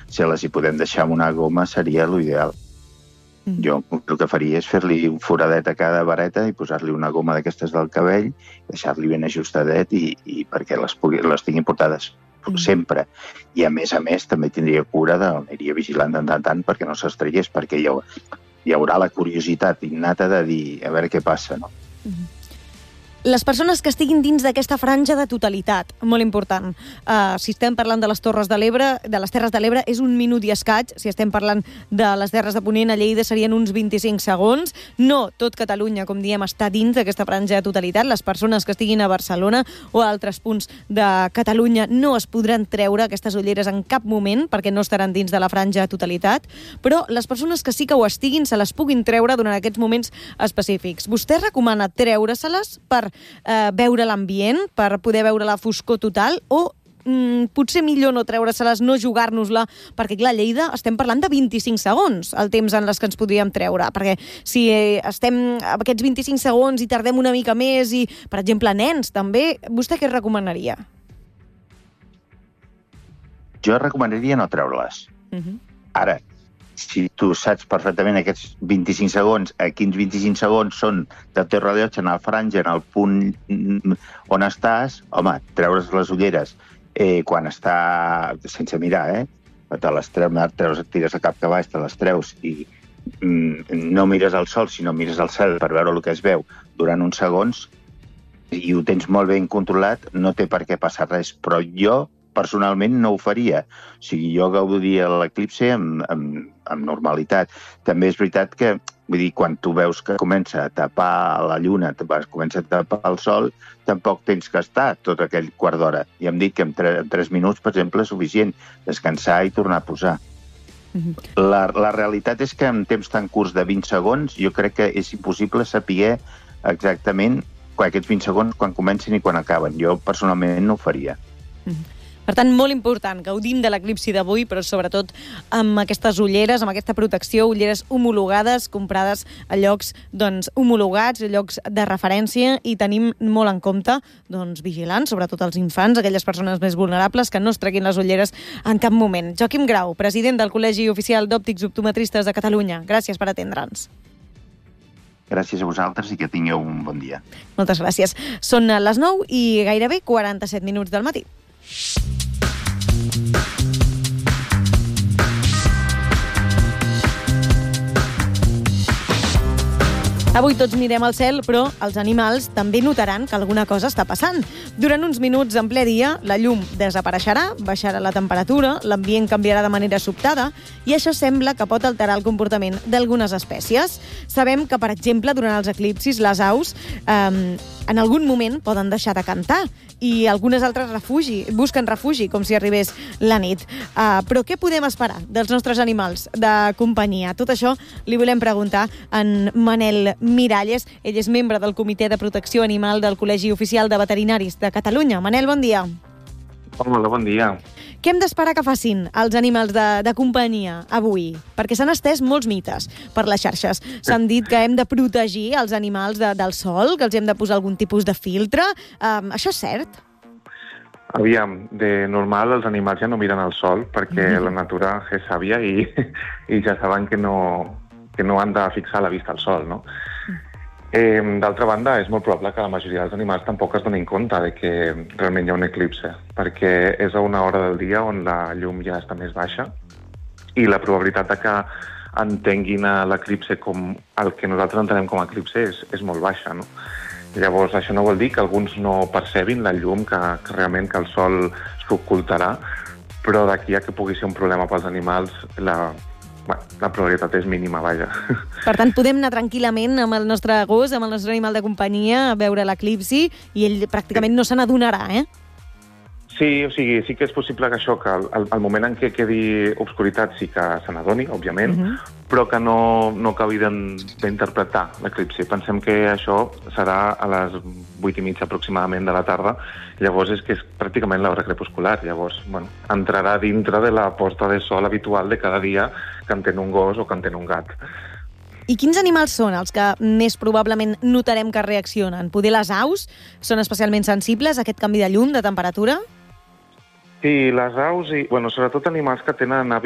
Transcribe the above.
si les hi podem deixar amb una goma seria l'ideal. Jo el que faria és fer-li un foradet a cada vareta i posar-li una goma d'aquestes del cabell, deixar-li ben ajustadet i perquè les tinguin portades sempre. I a més, també tindria cura d'aniria vigilant de tant perquè no s'estrellés, perquè hi haurà la curiositat innata de dir a veure què passa, no? Les persones que estiguin dins d'aquesta franja de totalitat, molt important. Si estem parlant de les Terres de l'Ebre, és 1 minut i escaig. Si estem parlant de les Terres de Ponent, a Lleida serien uns 25 segons. No tot Catalunya, com diem, està dins d'aquesta franja de totalitat. Les persones que estiguin a Barcelona o a altres punts de Catalunya no es podran treure aquestes ulleres en cap moment perquè no estaran dins de la franja de totalitat, però les persones que sí que ho estiguin se les puguin treure durant aquests moments específics. Vostè recomana treure-se-les per veure l'ambient, per poder veure la foscor total, o potser millor no treure-se-les, no jugar-nos-la, perquè clar, a Lleida estem parlant de 25 segons, el temps en les que ens podríem treure, perquè si estem a aquests 25 segons i tardem una mica més, i, per exemple, nens, també, vostè què recomanaria? Jo recomanaria no treure-les. Ara, si tu saps perfectament aquests 25 segons, quins 25 segons són del teu rellotge en el franja, en el punt on estàs, home, treure's les ulleres quan està sense mirar, te les treus, et tires el cap que baix, te les treus i no mires al sol, sinó mires al cel per veure el que es veu durant uns segons i ho tens molt ben controlat, no té per què passar res, però jo personalment no ho faria. O sigui, jo gaudiria l'eclipse amb normalitat. També és veritat que, vull dir, quan tu veus que comença a tapar la lluna, comença a tapar el sol, tampoc tens que estar tot aquell quart d'hora. I hem dit que en 3 minuts, per exemple, és suficient descansar i tornar a posar. La realitat és que en temps tan curts de 20 segons jo crec que és impossible saber exactament aquests 20 segons quan comencen i quan acaben. Jo personalment no ho faria. Per tant, molt important, gaudim de l'eclipsi d'avui, però sobretot amb aquestes ulleres, amb aquesta protecció, ulleres homologades, comprades a llocs homologats, a llocs de referència, i tenim molt en compte vigilants, sobretot els infants, aquelles persones més vulnerables, que no es treguin les ulleres en cap moment. Joaquim Grau, president del Col·legi Oficial d'Òptics Optometristes de Catalunya. Gràcies per atendre'ns. Gràcies a vosaltres i que tingueu un bon dia. Moltes gràcies. Són les 9 i gairebé 47 minuts del matí. Avui tots mirem al cel, però els animals també notaran que alguna cosa està passant. Durant uns minuts en ple dia, la llum desapareixerà, baixarà la temperatura, l'ambient canviarà de manera sobtada i això sembla que pot alterar el comportament d'algunes espècies. Sabem que, per exemple, durant els eclipsis, les aus en algun moment poden deixar de cantar i algunes altres busquen refugi, com si arribés la nit. Però què podem esperar dels nostres animals de companyia? Tot això li volem preguntar a en Manel Miralles. Ell és membre del Comitè de Protecció Animal del Col·legi Oficial de Veterinaris de Catalunya. Manel, bon dia. Hola, bon dia. Què hem d'esperar que facin els animals de companyia avui? Perquè s'han estès molts mites per les xarxes. S'han dit que hem de protegir els animals del sol, que els hem de posar algun tipus de filtre. Això és cert? Aviam, de normal els animals ja no miren al sol perquè la natura és sàvia i ja saben que no han de fixar la vista al sol, no? D'altra banda, és molt probable que la majoria dels animals tampoc es donin compte de que realment hi ha un eclipse, perquè és a una hora del dia on la llum ja està més baixa i la probabilitat de que entenguin l'eclipse com el que nosaltres entenem com a eclipse és molt baixa, no? Llavors, això no vol dir que alguns no percebin la llum, que realment que el sol s'ocultarà, però d'aquí a que pugui ser un problema pels animals, la probabilitat és mínima, vaja. Per tant, podem anar tranquil·lament amb el nostre gos, amb el nostre animal de companyia, a veure l'eclipsi, i ell pràcticament no se n'adonarà, Sí, o sigui, sí que és possible que això, que al moment en què quedi obscuritat sí que se n'adoni, òbviament, però que no acabi d'interpretar l'eclipsi. Pensem que això serà a les 8:30 aproximadament de la tarda, llavors és que és pràcticament l'hora crepuscular, llavors entrarà dintre de la posta de sol habitual de cada dia que entén un gos o que entén un gat. I quins animals són els que més probablement notarem que reaccionen? Poder les aus són especialment sensibles a aquest canvi de llum, de temperatura? Sí, les aus i, sobretot animals que tenen hàbits